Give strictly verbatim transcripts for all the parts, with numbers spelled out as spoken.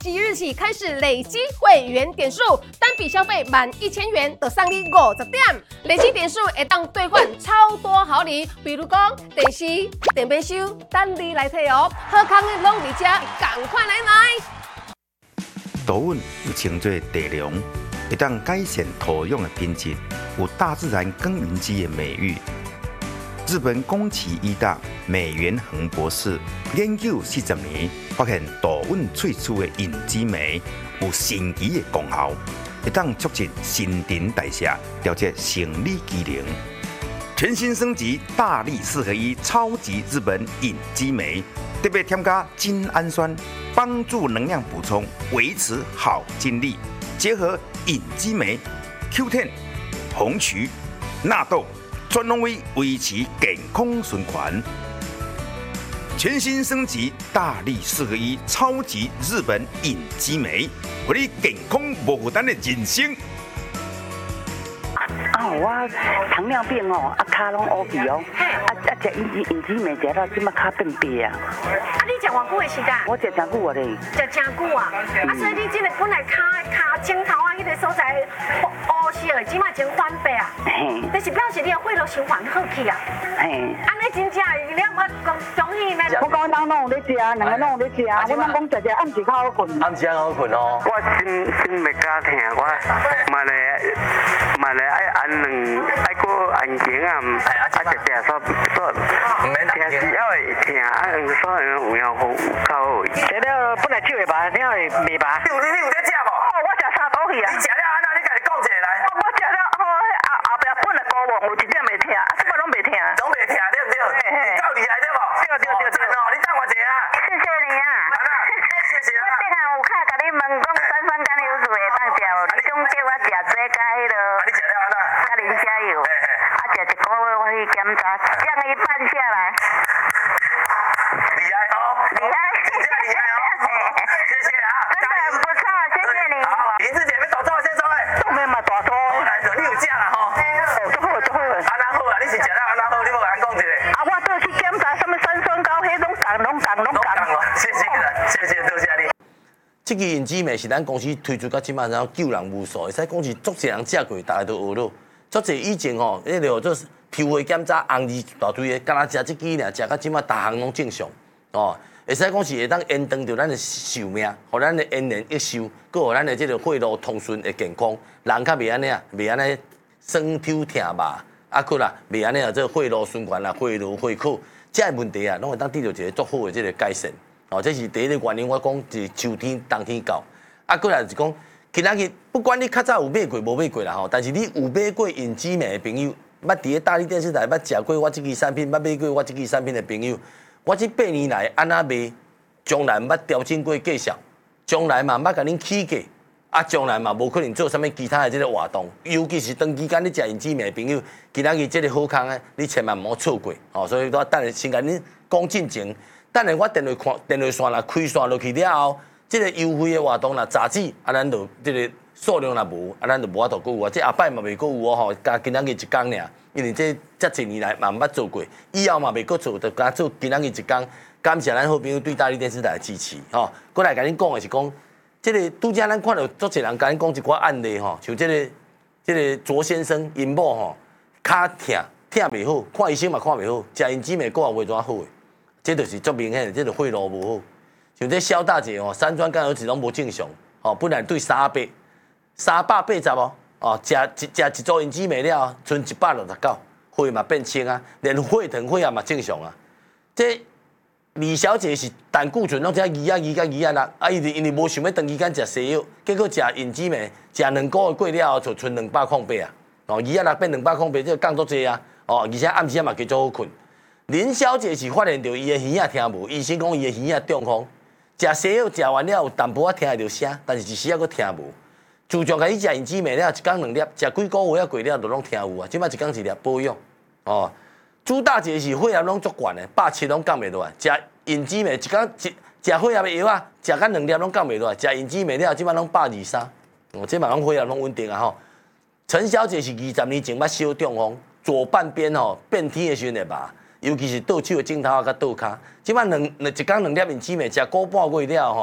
即日起开始累积会员点数，单笔消费满一千元就送你五十点，累积点数会当兑换超多好礼，比如讲电视、电冰箱，等你来摕哦。好康的拢伫遮，赶快来买！ 稻稳又称作地龙，会当改善土壤的品质，有大自然耕耘机的美誉。日本宫崎医大美元恒博士研究四十年，发现稻稳萃取的引子酶有神奇的功效，会当促进新陈代谢，调节生理机能。全新升级大力四合一超级日本引子酶，特别添加精氨酸，帮助能量补充，维持好精力。结合引子酶、Q 十、红曲、纳豆。专拢为维持健康循环，全新升级大力四合一超级日本引子酶，互你健康无负担的人生。 啊，我糖尿病哦，啊骹拢乌皮哦，啊啊食引引子酶食到即马骹变白啊。 啊，你食偌久的时间？ 我食真久啊咧。 食真久啊！啊，所以你即个本来骹骹前头啊，迄个所在乌色的，即马真翻白啊。嘿。但是表示你的血液循环好去啊。嘿。安尼真正了，我恭恭喜你。 我讲咱拢有咧食，两个拢有咧食，我咱讲食食暗时较好困。 暗时较好困哦。 我心心袂加疼，我嘛咧嘛咧爱按两爱过安静啊，啊食食说说， 唔免担心。 要会疼，啊所有有好较好。食了本来手会麻，了会袂麻。 你有你有在食无？ 哦，我食三枸杞啊。 你食了安那？你家己讲一下来。 我食了后后后壁本来高无，有一点袂疼，啊，即摆拢袂疼。 拢袂疼对不对？嘿嘿。够厉害对无？ 对对对对。 哦，你等我一下啊。 谢谢你啊。 谢谢啊。 我顶下有卡甲你问讲酸酸甘油水会当食无？你讲叫我食这甲迄落。 啊，你食了安那？ 甲磷虾油。嘿嘿。啊，食一个月我去检查，降一半下来。 厉害哦。 厉害。 真正厉害哦。谢谢啊。 真的很不错，谢谢你。 好，林志姐要大做先做诶。 都没嘛大做。 来，你有食啦吼。 哦，做好做好。 安那好啊，你是食了安那好，你无甲讲一下。 啊，我倒去检查什么酸酸高，迄拢共拢共拢共。 谢谢啦，谢谢多谢你。 这支引子酶是咱公司推出到即马，然后救人无数，会使讲是足侪人食过，大家都学到。足侪以前吼，迄个做皮肤检查红字大堆的，敢若食这支尔，食到即马，逐项拢正常哦。会使讲是会当延长着咱的寿命，互咱的延年益寿，搁互咱的这个血路通顺的健康，人较袂安尼啊，袂安尼酸抽疼麻，啊，搁啦袂安尼啊，这血路循环啦，血流血口，这个问题啊，拢会当得到一个足好的这个改善。哦，这是第一个原因，我讲是秋天、冬天到，啊，过来是讲，今仔日不管你较早有买过无买过啦吼，但是你有买过引子酶的朋友，捌伫咧大理电视台捌食过我这支产品，捌买过我这支产品的朋友，我这八年来安那卖，将来捌调整过计数，将来嘛捌甲恁起价，啊，将来嘛无可能做啥物其他的这个活动，尤其是长期间你食引子酶的朋友，今仔日这个好康诶，你千万毋好错过，哦，所以我等下先甲恁讲进前。等下我电话看电话线啦开线落去了后，这个优惠的活动啦，杂志啊，咱就这个数量若无，啊，咱就无法度购有啊。这下摆嘛袂购有哦吼，加今仔日一工尔，因为这遮一年来嘛毋捌做过，以后嘛袂搁做，就加做今仔日一工。感谢咱好朋友对大理电视台的支持吼。过来甲恁讲的是讲，这个拄则咱看到足侪人甲恁讲一寡案例吼，像这个这个卓先生因某吼，骹疼疼袂好，看医生嘛看袂好，食引子酶个也袂怎好诶。这就是足明显的，这个血路无好。像这肖大姐哦，三酸甘油酯拢无正常，哦，本来对三百、三百八十哦，哦，食一食一组引子酶了，剩一百六十九，血嘛变清啊，连血糖血压嘛正常啊。这李小姐是胆固醇拢只二啊二甲二啊六，啊，因为因为无想要长期间食西药，结果食引子酶，食两个月过了后就剩两百空八啊，哦，二啊六变两百空八，这个降足济啊，哦，而且暗时嘛加足好困。林小姐是发现到伊的耳仔听无，医生讲伊的耳仔中风，食西药食完了有淡薄仔听会到声，但是一时仔佫听无。自从开始食引子酶了，一工两粒，食几个月啊过了就拢听有啊，即摆一工一粒保养。哦，朱大姐是血压拢足悬的，百七拢降袂落来，食引子酶一工一食血压的药啊，食甲两粒拢降袂落来，食引子酶了即摆拢百二三，哦，即摆拢血压拢稳定啊吼。陈小姐是二十年前捌小中风，左半边吼变天的时阵会麻。尤其是倒手的镜头啊，甲倒骹，即摆两两一工两粒引子酶，食个半月了吼，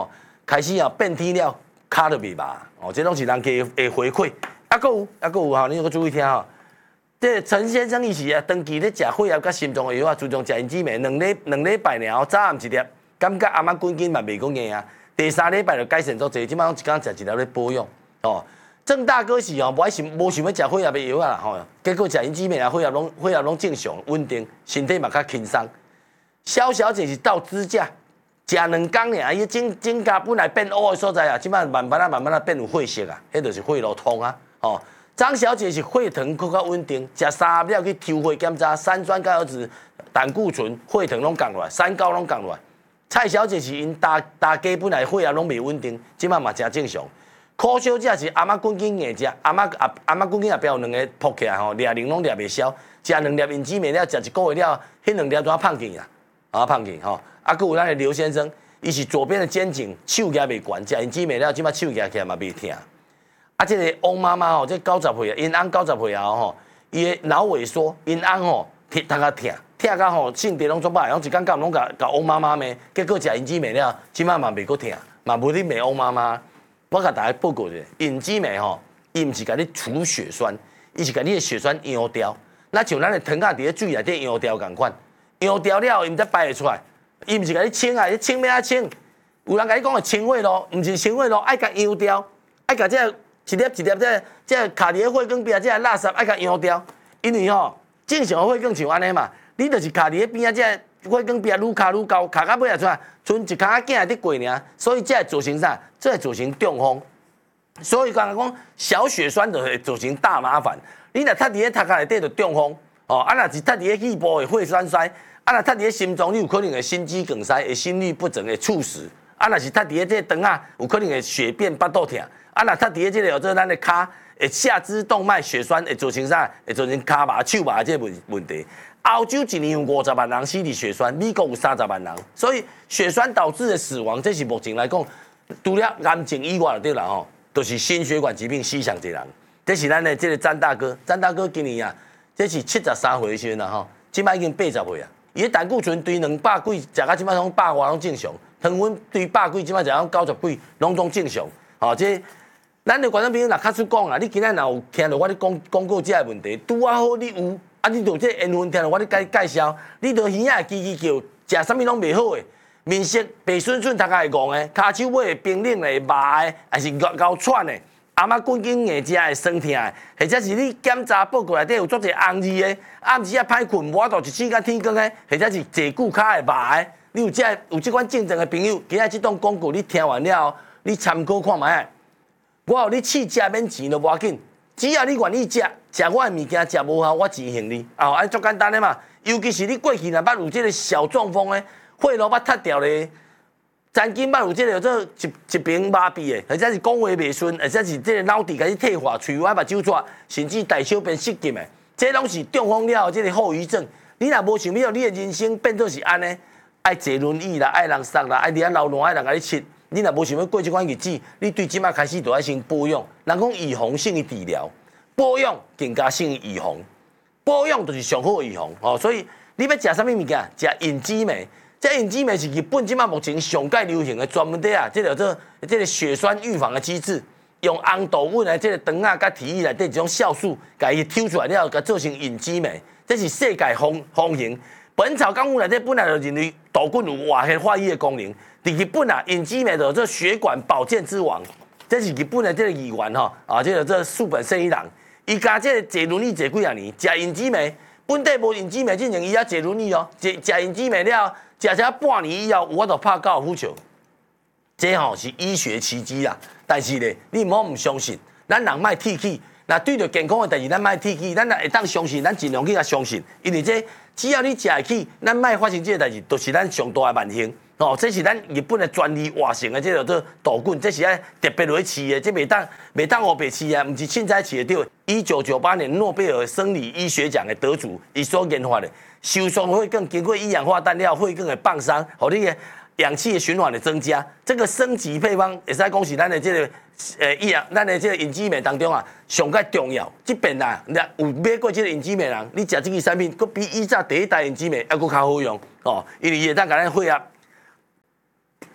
开始啊变天了，骹就袂麻哦，这拢是人家的回馈。啊，搁有啊，搁有吼，你搁注意听吼。这陈先生伊是啊，长期咧食血压甲心脏的药啊，注重食银子镁，两礼两礼拜尔后早暗一粒，感觉阿妈滚筋嘛袂讲硬啊。第三礼拜就改善足侪，即摆拢一工食一粒咧保养哦。郑大哥是哦，无爱想无想要食血压的药啊啦吼，结果食银子镁啊，血压拢血压拢正常稳定，身体嘛较轻松。肖小姐是到支架，食两工尔，伊指指甲本来变乌的所在啊，即摆慢慢啊慢慢啊变有血色啊，迄就是血路通啊哦。张小姐是血糖更较稳定，食三粒去抽血检查，三酸甘油酯、胆固醇、血糖拢降落来，三高拢降落来。蔡小姐是因大大家本来血压拢袂稳定，即摆嘛真正常。柯小姐是阿妈滚筋硬食，阿妈阿阿妈滚筋后壁有两个扑起来吼，掠零拢掠袂消，食两粒银子镁了，食一个月了，迄两粒怎啊胖去啦？啊胖去吼，啊，佮有咱的刘先生，伊是左边的肩颈手举袂悬，食银子镁了，即摆手举起来嘛袂疼。啊，这个翁妈妈吼，这九十岁啊，因翁九十岁后吼，伊的脑萎缩，因翁吼疼，头壳疼，疼到吼性地拢做歹，拢一工到拢甲甲翁妈妈骂，结果食银子镁了，即摆嘛袂阁疼，嘛无你骂翁妈妈。我甲大家报告一下，银子镁吼，伊毋是甲你除血栓，伊是甲你的血栓溶掉。那像咱的糖仔伫咧水内底溶掉共款，溶掉了伊毋才排会出来，伊毋是甲你清啊，你清要安清？有人甲你讲的清血咯，毋是清血咯，爱甲溶掉，爱甲这一粒一粒这这卡伫咧血管边啊，这垃圾爱甲溶掉，因为吼正常的血管像安尼嘛，你就是卡伫咧边啊，这血管边愈卡愈高，卡到尾啊出来，剩一卡仔囝伫过尔，所以这会造成啥？这会造成中风。所以刚刚讲小血栓就会造成大麻烦。你若塌伫咧头壳内底就中风，哦，啊若是塌伫咧肺部会血栓塞，啊若塌伫咧心脏，你有可能会心肌梗塞，会心律不整，会猝死。啊若是塌伫咧这肠啊，有可能会血便巴肚疼。啊若塌伫咧这个有做咱的骹，会下肢动脉血栓，会造成啥？会造成骹麻、手麻这问问题。澳洲一年有五十万人死伫血栓，美国有三十万人，所以血栓导致的死亡，这是目前来讲，除了癌症以外对啦吼，都是心血管疾病死上侪人。这是咱的这个詹大哥，詹大哥今年啊，这是七十三岁的时阵啦吼，即摆已经八十岁啊。伊的胆固醇对两百几，食到即摆拢百外拢正常，糖分对百几，即摆食到九十几，拢总正常。吼、哦，这咱的观众朋友若较出讲啊，你今仔若有听到我咧讲讲过这个问题，拄啊好你有。啊！你着这缘分听了我咧介介绍，你着耳仔会叽叽叫，食啥物拢袂好诶，面色白顺顺，头壳会戆诶，骹手尾会冰冷诶，麻诶，还是咬咬喘诶，阿妈滚筋硬食会酸疼诶，或者是你检查报告内底有足侪红字诶，暗时啊歹困，无法度一醒到天光诶，或者是坐久骹会麻诶，你有这有这款症状诶朋友，今仔这档广告你听完了后，你参考看卖。我有你试食免钱都无要紧。只要你愿意食，食我的物件食无效，我钱还你。哦，安足简单的嘛。尤其是你过去若捌有这个小中风的，血路捌塌掉的，曾经捌有这个做一一边麻痹的，或者是讲话袂顺，或者是这个脑底开始退化、喙歪、目睭抓，甚至大小便失禁的，这拢是中风了后这个后遗症。你若无想要你的人生变做是安尼，爱坐轮椅啦，爱人送啦，爱伫遐流浪，爱人甲你切。你若无想要过这款日子，你对即摆开始就要先保养。人讲预防胜于治疗，保养更加胜于预防。保养就是上好的预防哦。所以你要食啥物物件？食银子镁。这银子镁是日本即摆目前上界流行的专门的啊，这叫做这个血栓预防的机制，用红豆粉的这个糖啊、甲体液内底一种酵素，甲伊抽出来了，甲做成银子镁。这是世界风风行。《本草纲目》内底本来就认为豆粉有化学化瘀的功能。伫日本啊，银子镁就做血管保健之王，这是日本的这个议员吼，啊，这个这树本胜一人，伊家这坐轮椅坐几啊年，食银子镁，本地无银子镁进前伊也坐轮椅哦，食食银子镁了，食食半年以后，有法度拍高尔夫球，这吼是医学奇迹啦。但是咧，你唔好唔相信，咱人莫铁气，那对着健康的代志，咱莫铁气，咱若会当相信，咱尽量去甲相信，因为这只要你食会起，咱莫发生这个代志，就是咱上大的万幸。哦，这是咱日本的专利活成的，这叫做豆棍，这是爱特别落去饲的，这袂当袂当黑白饲啊，唔是凊彩饲得到。一九九八年诺贝尔生理医学奖的得主，伊所研发的，收缩血管经过一氧化氮了，血管的放松，互你的氧气的循环的增加。这个升级配方，会使讲是咱的这个呃一氧，咱的这个银子镁当中啊，上介重要。这边啊，有买过这个银子镁人，你食这个产品，佫比以前第一代银子镁还佫较好用哦，因为伊会当甲咱血压。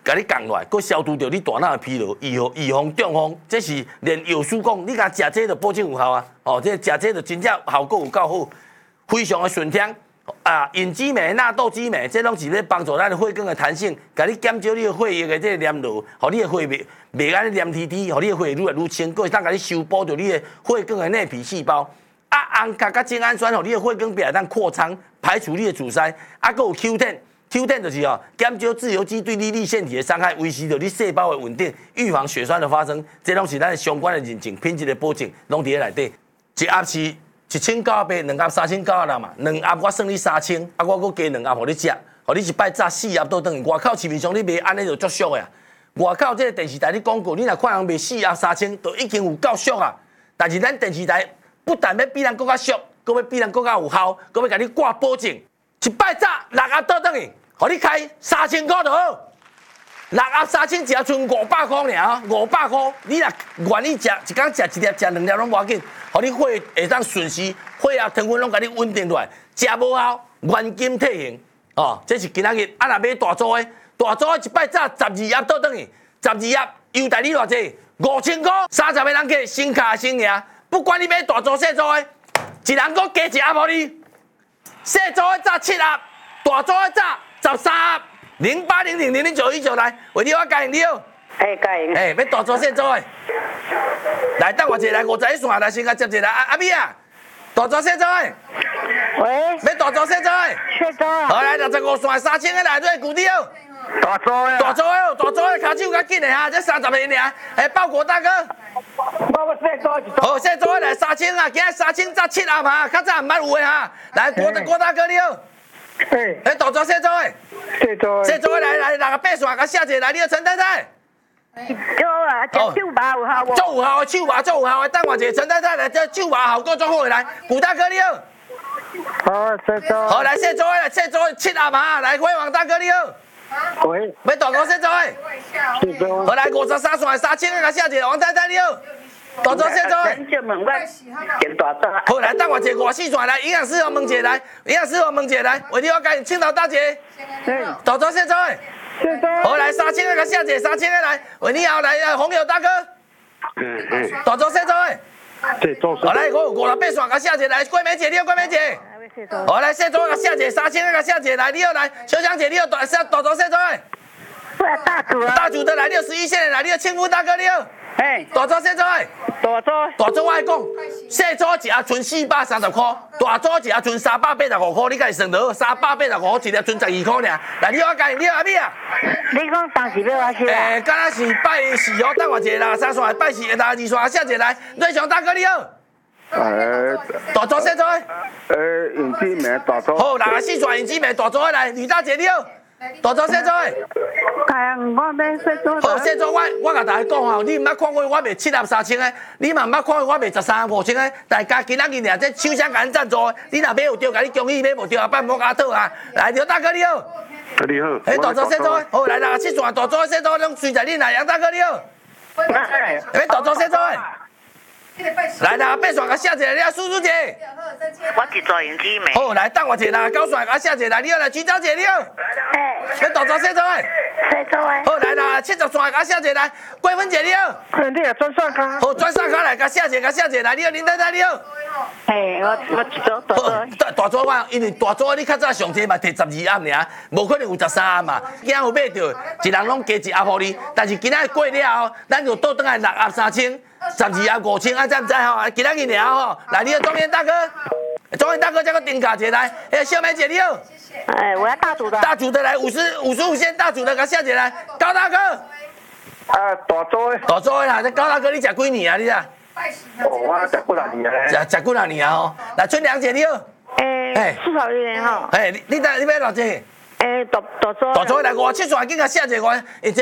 甲你降落来，佮消除掉你大脑的疲劳，预防预防中风。这是连药师讲，你甲食这就保证有效啊！哦，这食这就真正效果有够好，非常的顺听。啊，隐肌酶、纳豆肌酶，这拢是咧帮助咱的血管的弹性，甲你减少你的血液的这个粘度，互你的血袂袂安尼黏滴滴，互你的血愈来愈清，佮会当甲你修补掉你的血管的内皮细胞。啊，氨甲甲精氨酸，互你的血管壁当扩张，排除你的阻塞。啊，佮有 Q 十。Q 十 就是哦，减少自由基对你粒线体的伤害，维持着你细胞的稳定，预防血栓的发生，这拢是咱相关的认证、品质的保证，拢伫咧内底。一盒是一千九百八，两盒三千九百六嘛，两盒我算你三千，啊我搁加两盒互你食，互你一摆炸四盒倒转去。外口市面上你卖安尼就足俗的啊！外口这个电视台你广告，你若看人卖四盒三千，都已经有够俗啊！但是咱电视台不但要比咱更较俗，搁要比咱更较有效，搁要甲你挂保证，一摆炸六盒倒转去。互你开三千块就好，六盒三千，只剩五百块尔，五百块。你若愿意食，一工食一粒，食两粒拢无要紧。互你血会当顺时，血压、糖分拢甲你稳定落来，食无效，原金退行。哦，这是今仔日啊！若买大组的，大组的一摆炸十二盒倒转去，十二盒优待你偌济？五千块，三十个人客，先卡先赢。不管你买大组小组的，一人搁加一盒互你。小组的炸七盒，大组的炸。十三零八零零零零九一九来，为你我加赢你哦。 哎，加赢。 哎，要大组小组的，来等我一下来五十一线来先甲接一来，阿阿美啊，大组小组的。 喂。 要大组小组的。 小组啊。 好来六十五线三千个来，对，固定哦。 大组的。 大组的哦，大组的卡手较紧的哈，这三十个尔。哎，报国大哥。 我我小组一组。 好，小组的来三千啊，今日三千炸七盒哈，较早毋捌有的哈。来，国国大哥你好。 哎， 哎，大组小组的。 小组。 小组的来来，六个八线甲写者来，你好陈太太。 有啊，这手麻有效无？ 足有效的，手麻足有效的，等我一下，陈太太来，这手麻效果足好的来，古大哥你好。 好，小组。 好，来小组的来，小组的七盒嘛，来辉煌大哥你好。 喂。 要大组小组的。 小组。 好来五十三线的三千个甲写者，王太太你好。大组小组的。 真正问我见大组。 好来，等我一下五四线来，营养师我问一下来，营养师我问一下来，为你我介青岛大姐。 嗯。 大组小组的。 小组。 好来，三千个甲写者，三千个来，为你好来，呃，红友大哥。 嗯嗯。 大组小组的。 对，做好来，我有五十八线甲写者来，桂梅姐你好，桂梅姐。好来，小组甲写者，三千个甲写者来，你好来，小香姐你好，大小大组小组的。 我大组啊。 大组的来，你好十一线的来，你好庆福大哥你好。 哎。 大组小组的。 大组。 大组我爱讲，小组一盒剩四百三十块，大组一盒剩三百八十五块，你家己算得好，三百八十五一粒剩十二块尔。来，你我介，你好阿美啊。 你讲当时要我去啊？ 诶，敢若是拜四哦，等我一下啦，三线拜四，六二线下一个来，瑞祥大哥你好。 诶， 大组小组的。 诶，用之名大组。 好，六四线用之名大组的来，吕大姐你好。大组小组的。 哎，我买小组。 好，小组我我甲大家讲吼，你毋捌看过我卖七盒三千的，你嘛毋捌看过我卖十三盒五千的，大家今仔日尔这厂商甲咱赞助的，你若买有对，甲你恭喜；买无对，后摆唔好甲我讨啊。来，刘大哥你好。 你好。 诶，大组小组的，好来六七线大组小组拢随在你来，杨大哥你好。诶，大组小组的。来六八线甲写一个，你好，叔叔姐。 我是做用之名。 好，来等我一下啦，九线甲写一个来，你好来，徐小姐你好。 哎。 要大组小组的。 小组的。 好来啦，七十线甲写一个来，桂芬姐你好。 你也转线卡。 好，转线卡来甲写一个，甲写一个来，你好，林太太你好。 嘿，我我一组大组。 大大组我，因为大组你较早上济嘛摕十二盒尔，无可能有十三盒嘛。今仔有买着，一人拢加一盒互你。但是今仔过了后，咱就倒转来六盒三千，十二盒五千，啊，知唔知吼？今仔日尔吼，来，你好，庄园大哥，庄园大哥，这个顶卡姐来，哎，小梅姐你好。 哎，我要大组的。 大组的来，五十五十五线大组的，甲写一个来，高大哥。 啊，大组的。 大组的啦，这高大哥你食几年啊？你啊？ 哦，我食几廿年啊。 食食几廿年啊？吼，来，春良姐你好。 诶，四十一年吼。 哎，你你等你买偌济？ 诶，大大组。 大组来，我七线紧甲写一个我，因这